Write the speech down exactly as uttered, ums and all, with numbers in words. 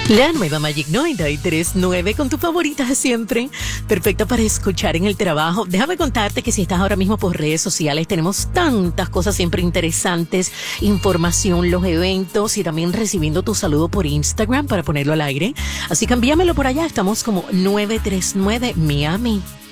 La nueva Magic noventa y tres punto nueve con tus favoritas de siempre, perfecta para escuchar en el trabajo. Déjame contarte que si estás ahora mismo por redes sociales, tenemos tantas cosas siempre interesantes, información, los eventos y también recibiendo tu saludo por Instagram para ponerlo al aire. Así que envíamelo por allá, estamos como nueve tres nueve Miami.